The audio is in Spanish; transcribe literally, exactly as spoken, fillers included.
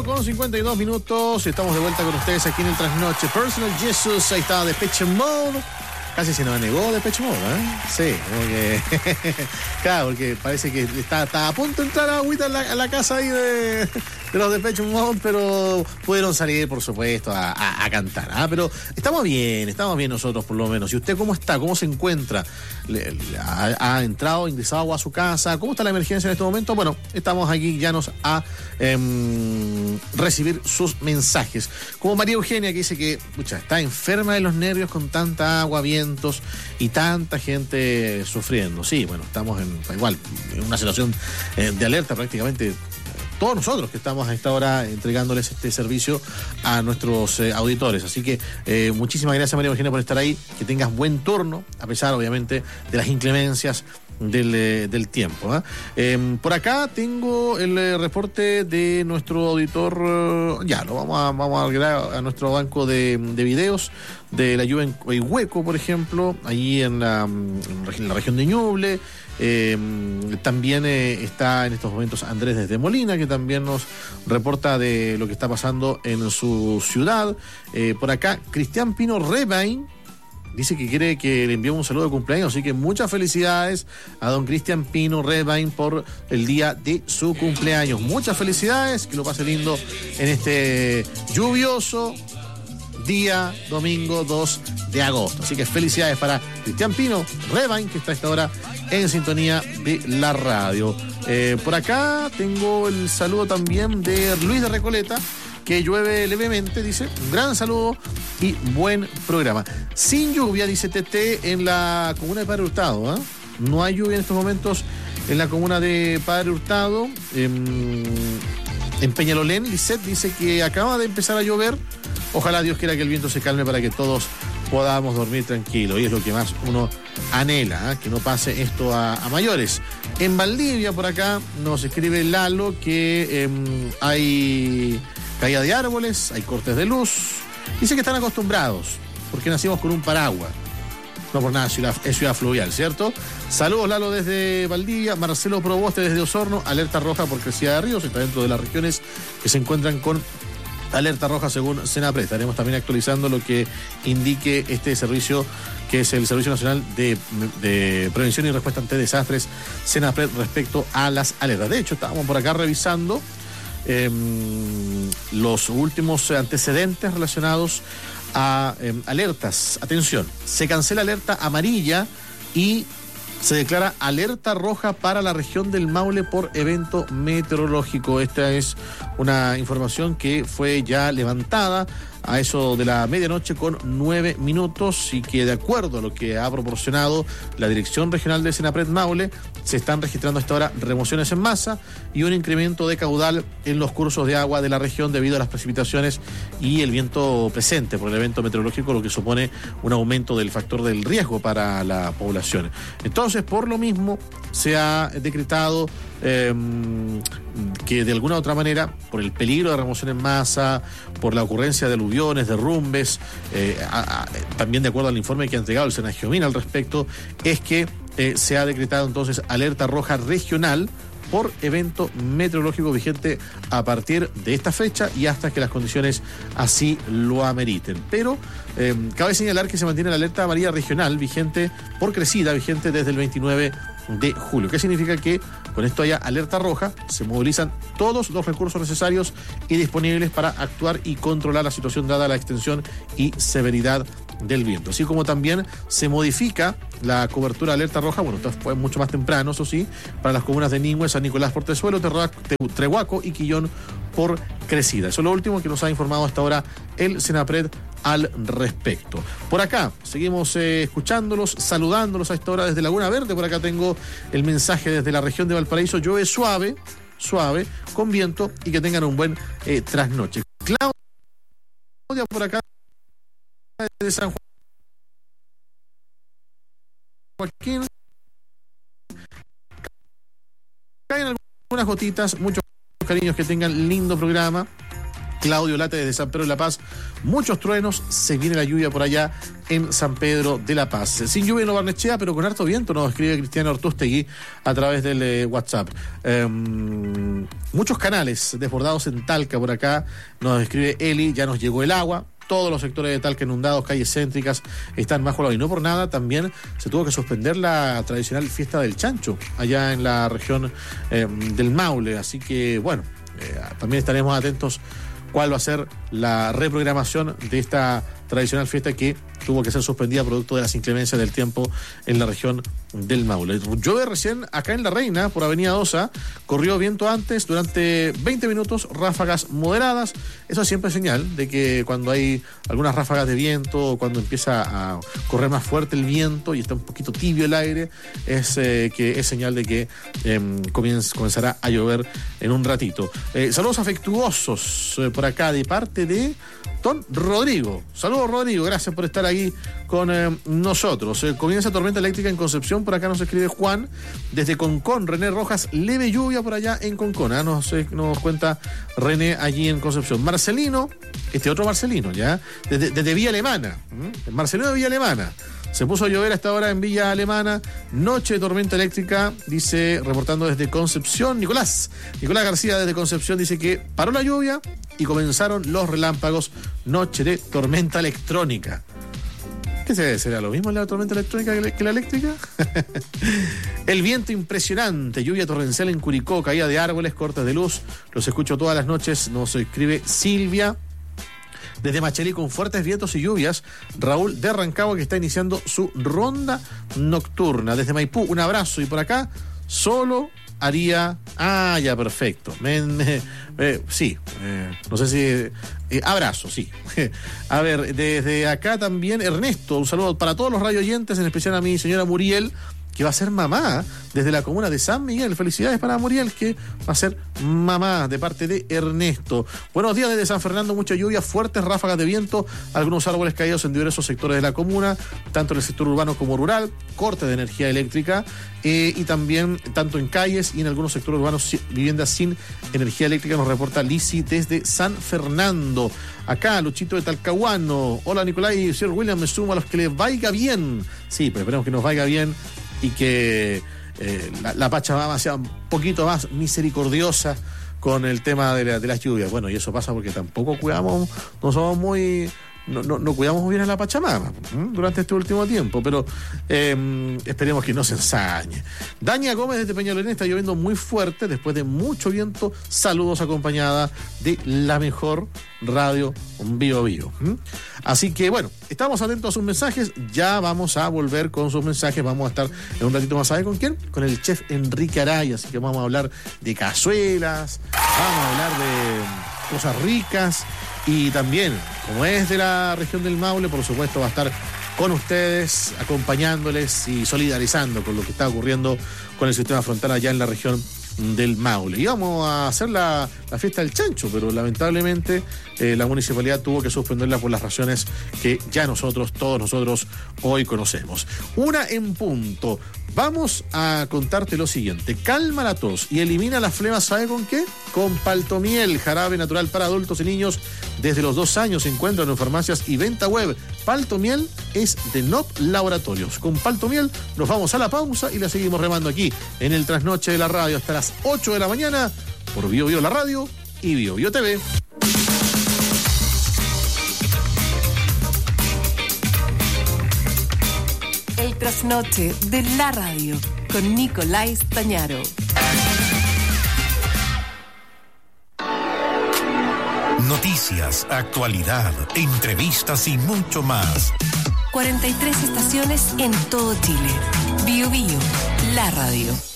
cero con cincuenta y dos minutos. Estamos de vuelta con ustedes aquí en el Trasnoche. Personal Jesus, ahí estaba Depeche Mode. Casi se nos negó Depeche Mode, ¿eh? Sí, como que... claro, porque parece que está, está a punto de entrar agüita a la, a la casa ahí de, de los Depeche Mode, pero pudieron salir, por supuesto, a, a, a cantar. ¿Ah? Pero estamos bien, estamos bien nosotros, por lo menos. ¿Y usted cómo está? ¿Cómo se encuentra? Le, le, ha, ¿Ha entrado, ingresado agua a su casa? ¿Cómo está la emergencia en este momento? Bueno, estamos aquí llanos a eh, recibir sus mensajes. Como María Eugenia, que dice que pucha, está enferma de los nervios con tanta agua, vientos y tanta gente sufriendo. Sí, bueno, estamos en igual en una situación eh, de alerta prácticamente todos nosotros que estamos a esta hora entregándoles este servicio a nuestros eh, auditores. Así que eh, muchísimas gracias, María Eugenia, por estar ahí. Que tengas buen turno, a pesar, obviamente, de las inclemencias del, eh, del tiempo. ¿eh? Eh, por acá tengo el eh, reporte de nuestro auditor. Eh, ya, lo vamos a, vamos a agregar a nuestro banco de, de videos de la lluvia en Hueco, por ejemplo, allí en la, en la región de Ñuble. Eh, también eh, está en estos momentos Andrés desde Molina, que también nos reporta de lo que está pasando en su ciudad. Eh, por acá, Cristian Pino Rebain dice que quiere que le enviemos un saludo de cumpleaños, así que muchas felicidades a don Cristian Pino Rebain por el día de su cumpleaños. Muchas felicidades, que lo pase lindo en este lluvioso día domingo dos de agosto. Así que felicidades para Cristian Pino Rebain, que está a esta hora en sintonía de la radio. Eh, por acá tengo el saludo también de Luis de Recoleta, que llueve levemente, dice, un gran saludo y buen programa. Sin lluvia, dice Tete, en la comuna de Padre Hurtado. ¿eh? No hay lluvia en estos momentos en la comuna de Padre Hurtado. En, en Peñalolén, Lisette dice que acaba de empezar a llover. Ojalá Dios quiera que el viento se calme para que todos podamos dormir tranquilos. Y es lo que más uno anhela, ¿eh? Que no pase esto a, a mayores. En Valdivia, por acá, nos escribe Lalo que eh, hay caída de árboles, hay cortes de luz. Dice que están acostumbrados, porque nacimos con un paraguas. No por nada, ciudad, es ciudad fluvial, ¿cierto? Saludos, Lalo, desde Valdivia. Marcelo Proboste desde Osorno. Alerta roja por crecida de ríos. Está dentro de las regiones que se encuentran con alerta roja según Senapred. Estaremos también actualizando lo que indique este servicio, que es el Servicio Nacional de, de Prevención y Respuesta ante Desastres, Senapred, respecto a las alertas. De hecho, estábamos por acá revisando eh, los últimos antecedentes relacionados a eh, alertas. Atención, se cancela alerta amarilla y se declara alerta roja para la región del Maule por evento meteorológico. Esta es una información que fue ya levantada a eso de la medianoche con nueve minutos y que, de acuerdo a lo que ha proporcionado la Dirección Regional de Senapred Maule, se están registrando hasta ahora remociones en masa y un incremento de caudal en los cursos de agua de la región debido a las precipitaciones y el viento presente por el evento meteorológico, lo que supone un aumento del factor del riesgo para la población. Entonces, por lo mismo, se ha decretado eh, que de alguna u otra manera, por el peligro de remoción en masa, por la ocurrencia de aluviones, derrumbes, eh, a, a, también de acuerdo al informe que ha entregado el Senagiomín al respecto, es que eh, se ha decretado entonces alerta roja regional por evento meteorológico vigente a partir de esta fecha y hasta que las condiciones así lo ameriten. Pero eh, cabe señalar que se mantiene la alerta amarilla regional vigente por crecida, vigente desde el veintinueve de julio. ¿Qué significa? Que con esto haya alerta roja, se movilizan todos los recursos necesarios y disponibles para actuar y controlar la situación dada la extensión y severidad del viento. Así como también se modifica la cobertura de alerta roja, bueno, esto fue mucho más temprano, eso sí, para las comunas de Ningüe, San Nicolás por Tezuelo, Trehuaco y Quillón por crecida. Eso es lo último que nos ha informado hasta ahora el Senapred al respecto. Por acá seguimos eh, escuchándolos, saludándolos a esta hora desde Laguna Verde. Por acá tengo el mensaje desde la región de Valparaíso. Llueve suave, suave, con viento, y que tengan un buen eh, trasnoche. Claudia por acá de San Joaquín. Caen algunas gotitas, muchos cariños, que tengan lindo programa. Claudio Late desde San Pedro de la Paz. Muchos truenos, se viene la lluvia por allá en San Pedro de la Paz. Sin lluvia en Lo Barnechea, pero con harto viento, nos escribe Cristiano Ortustegui a través del eh, WhatsApp. Eh, muchos canales desbordados en Talca por acá, nos escribe Eli, ya nos llegó el agua. Todos los sectores de Talca inundados, calles céntricas están bajo el agua. Y no por nada, también se tuvo que suspender la tradicional fiesta del chancho allá en la región eh, del Maule. Así que, bueno, eh, también estaremos atentos cuál va a ser la reprogramación de esta tradicional fiesta que tuvo que ser suspendida producto de las inclemencias del tiempo en la región del Maule. Llueve recién acá en La Reina, por Avenida Dosa, corrió viento antes durante veinte minutos, ráfagas moderadas. Eso siempre es señal de que cuando hay algunas ráfagas de viento, cuando empieza a correr más fuerte el viento y está un poquito tibio el aire, es eh, que es señal de que eh, comienz, comenzará a llover en un ratito. Eh, saludos afectuosos eh, por acá de parte de Don Rodrigo. Saludos, Rodrigo, gracias por estar ahí con eh, nosotros. Eh, comienza tormenta eléctrica en Concepción, por acá nos escribe Juan, desde Concón. René Rojas, leve lluvia por allá en Concón, ¿eh? nos, eh, nos cuenta René allí en Concepción. Marcelino, este otro Marcelino, ¿ya? Desde, desde Villa Alemana, ¿eh? Marcelino de Villa Alemana. Se puso a llover a esta hora en Villa Alemana. Noche de tormenta eléctrica, dice, reportando desde Concepción. Nicolás, Nicolás García desde Concepción dice que paró la lluvia y comenzaron los relámpagos. Noche de tormenta electrónica. ¿Qué se, será lo mismo la tormenta electrónica que, que la eléctrica? El viento impresionante, lluvia torrencial en Curicó, caída de árboles, cortes de luz. Los escucho todas las noches, nos escribe Silvia. Desde Machalí con fuertes vientos y lluvias, Raúl de Rancagua que está iniciando su ronda nocturna. Desde Maipú, un abrazo. Y por acá, solo haría... Ah, ya, perfecto. Men, eh, eh, sí, eh, no sé si... Eh, abrazo, sí. A ver, desde acá también Ernesto, un saludo para todos los radio oyentes, en especial a mi señora Muriel, que va a ser mamá desde la comuna de San Miguel. Felicidades para Muriel, que va a ser mamá de parte de Ernesto. Buenos días desde San Fernando, mucha lluvia, fuertes ráfagas de viento, algunos árboles caídos en diversos sectores de la comuna, tanto en el sector urbano como rural, corte de energía eléctrica eh, y también tanto en calles y en algunos sectores urbanos viviendas sin energía eléctrica, nos reporta Lisi desde San Fernando. Acá, Luchito de Talcahuano. Hola, Nicolás y señor William, me sumo a los que les vaya bien. Sí, pero esperemos que nos vaya bien y que eh, la, la Pachamama sea un poquito más misericordiosa con el tema de, la, de las lluvias. Bueno, y eso pasa porque tampoco cuidamos, no somos muy... No, no, no cuidamos bien a la Pachamama ¿eh? durante este último tiempo, pero eh, esperemos que no se ensañe. Daña Gómez desde Peñalolén, está lloviendo muy fuerte después de mucho viento. Saludos acompañada de la mejor radio Bio Bio. ¿eh? Así que bueno, estamos atentos a sus mensajes. Ya vamos a volver con sus mensajes. Vamos a estar en un ratito más. ¿Sabe con quién? Con el chef Enrique Araya. Así que vamos a hablar de cazuelas, vamos a hablar de cosas ricas. Y también, como es de la región del Maule, por supuesto va a estar con ustedes, acompañándoles y solidarizando con lo que está ocurriendo con el sistema frontal allá en la región del Maule. Íbamos a hacer la, la fiesta del chancho, pero lamentablemente eh, la municipalidad tuvo que suspenderla por las razones que ya nosotros, todos nosotros, hoy conocemos. Una en punto. Vamos a contarte lo siguiente. Calma la tos y elimina la flema, ¿sabe con qué? Con Paltomiel, jarabe natural para adultos y niños desde los dos años. Se encuentran en farmacias y venta web. Paltomiel es de N O P Laboratorios. Con Paltomiel nos vamos a la pausa y la seguimos remando aquí en el Trasnoche de la Radio hasta las ocho de la mañana por Bio Bio la Radio y Bio Bio T V. El Trasnoche de la Radio con Nicolás Tañaro. Noticias, actualidad, entrevistas y mucho más. cuarenta y tres estaciones en todo Chile. Bio Bio, la radio.